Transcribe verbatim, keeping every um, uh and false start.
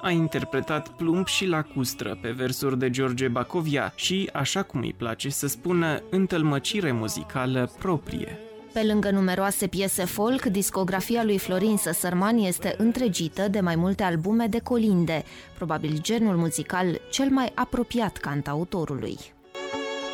A interpretat plumb și lacustră pe versuri de George Bacovia și, așa cum îi place să spună, întâlmăcire muzicală proprie. Pe lângă numeroase piese folk, discografia lui Florin Săsărman este întregită de mai multe albume de colinde, probabil genul muzical cel mai apropiat cantautorului.